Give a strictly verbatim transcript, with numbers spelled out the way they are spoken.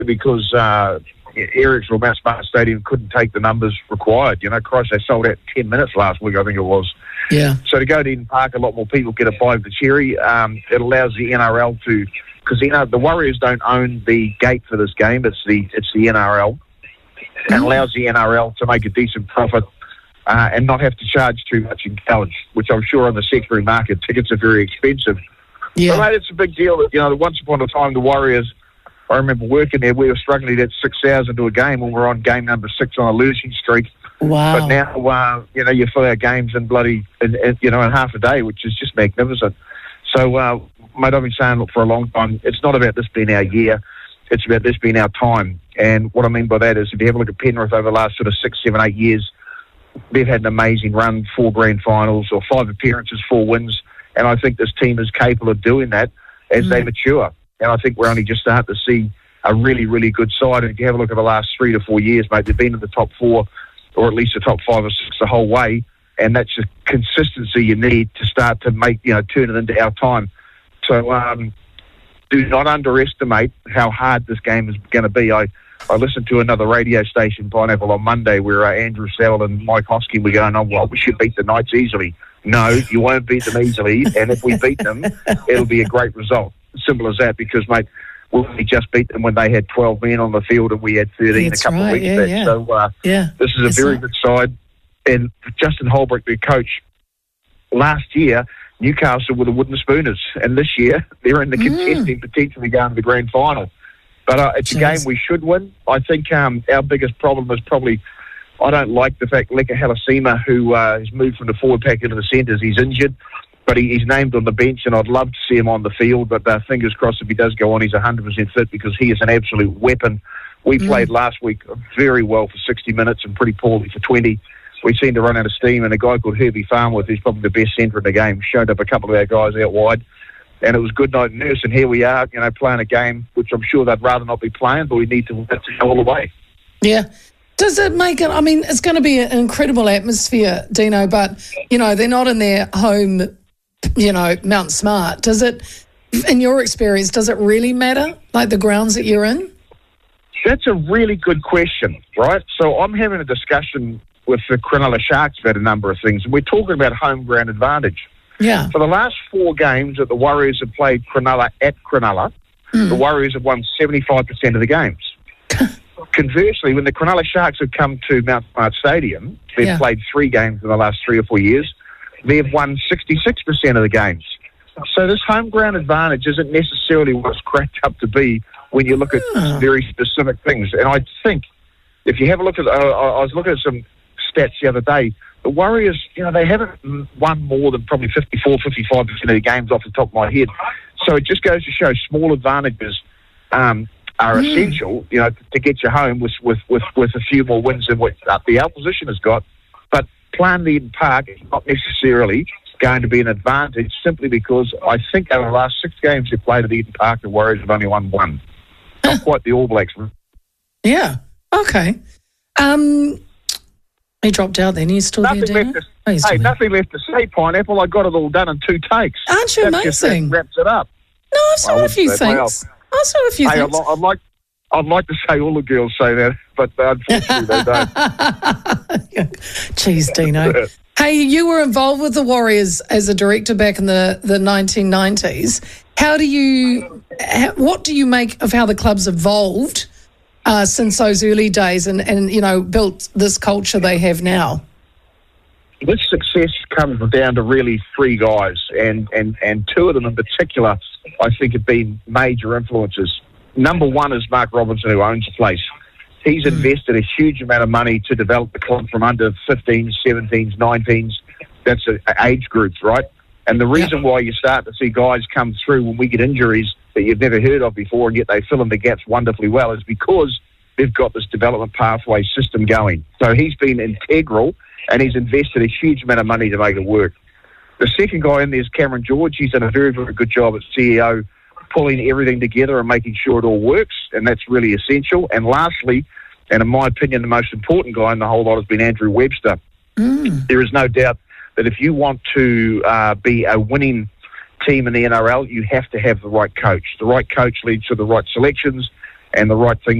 because uh, Ericsson or Mount Smart Stadium couldn't take the numbers required. You know, Christ, they sold out ten minutes last week, I think it was. Yeah. So to go to Eden Park, a lot more people get a bite of the cherry. Um, it allows the N R L to, because you know the Warriors don't own the gate for this game. It's the it's the N R L, and Mm. allows the N R L to make a decent profit uh, and not have to charge too much in college, which I'm sure on the secondary market tickets are very expensive. Yeah. But mate, it's a big deal that, you know, once upon a time the Warriors, I remember working there, we were struggling to get six thousand to a game when we were on game number six on a losing streak. Wow. But now, uh, you know, you fill our games in bloody, in, in, you know, in half a day, which is just magnificent. So, uh, mate, I've been saying look, for a long time, it's not about this being our year, it's about this being our time. And what I mean by that is, if you have a look at Penrith over the last sort of six, seven, eight years, they've had an amazing run, four grand finals or five appearances, four wins. And I think this team is capable of doing that as mm. they mature. And I think we're only just starting to see a really, really good side. And if you have a look at the last three to four years, mate, they've been in the top four or at least the top five or six the whole way. And that's the consistency you need to start to make, you know, turn it into our time. So um, do not underestimate how hard this game is going to be. I, I listened to another radio station, Pineapple, on Monday where uh, Andrew Sell and Mike Hosking were going, oh, well, we should beat the Knights easily. No, you won't beat them easily. And if we beat them, it'll be a great result. Simple as that, because, mate, we just beat them when they had twelve men on the field and we had thirteen That's a couple right, of weeks yeah, back. yeah. So uh, yeah. this is a That's very right. good side. And Justin Holbrook, the coach, last year, Newcastle were the wooden spooners. And this year, they're in the Mm. contesting, potentially going to the grand final. But uh, it's Jeez. a game we should win. I think um, our biggest problem is probably, I don't like the fact Leka Halasima, who uh, has moved from the forward pack into the centres, he's injured. But he, he's named on the bench, and I'd love to see him on the field. But uh, fingers crossed if he does go on, he's one hundred percent fit, because he is an absolute weapon. We Mm. played last week very well for sixty minutes and pretty poorly for twenty. We seemed to run out of steam, and a guy called Herbie Farmworth, who's probably the best centre in the game, showed up a couple of our guys out wide. And it was good night nurse, and here we are, you know, playing a game which I'm sure they'd rather not be playing, but we need to, to go all the way. Yeah. Does it make it, I mean, it's going to be an incredible atmosphere, Dino, but, you know, they're not in their home, you know, Mount Smart. Does it, in your experience, does it really matter, like the grounds that you're in? That's a really good question, right? So I'm having a discussion with the Cronulla Sharks about a number of things, and we're talking about home ground advantage. Yeah. For the last four games that the Warriors have played Cronulla at Cronulla, Mm. the Warriors have won seventy-five percent of the games. Conversely, when the Cronulla Sharks have come to Mount Smart Stadium, they've Yeah. played three games in the last three or four years, they've won sixty-six percent of the games. So this home ground advantage isn't necessarily what it's cracked up to be when you look at Ah. very specific things. And I think if you have a look at, uh, I was looking at some stats the other day, the Warriors, you know, they haven't won more than probably fifty-four, fifty-five percent of the games off the top of my head. So it just goes to show small advantages um, are Mm. essential, you know, to get you home with, with, with, with a few more wins than what uh, the opposition has got. But playing the Eden Park is not necessarily going to be an advantage, simply because I think over the last six games they've played at Eden Park, the Warriors have only won one. Not quite the All Blacks. Yeah. Okay. Um, he dropped out then. He's still Nothing there, Dino? left to, Oh, he's hey, still there. nothing left to say, Pineapple. I got it all done in two takes. Aren't you That just amazing? wraps it up. No, I've saw I a would few say, well, things. I saw a few Hey, I'd, things. li- I'd like, I'd like to say all the girls say that, but unfortunately they don't. Jeez, Dino. Hey, you were involved with the Warriors as a director back in the, the nineteen nineties. How do you, how, what do you make of how the club's evolved uh, since those early days and, and, you know, built this culture they have now? This success comes down to really three guys, and, and, and two of them in particular, I think, have been major influences. Number one is Mark Robinson, who owns the place. He's invested a huge amount of money to develop the club from under fifteens, seventeens, nineteens. That's a, a age groups, right? And the reason why you start to see guys come through when we get injuries that you've never heard of before, and yet they fill in the gaps wonderfully well, is because they've got this development pathway system going. So he's been integral, and he's invested a huge amount of money to make it work. The second guy in there is Cameron George. He's done a very, very good job as C E O, pulling everything together and making sure it all works, and that's really essential. And lastly, and in my opinion, the most important guy in the whole lot has been Andrew Webster. Mm. There is no doubt that if you want to uh, be a winning team in the N R L, you have to have the right coach. The right coach leads to the right selections. and the right things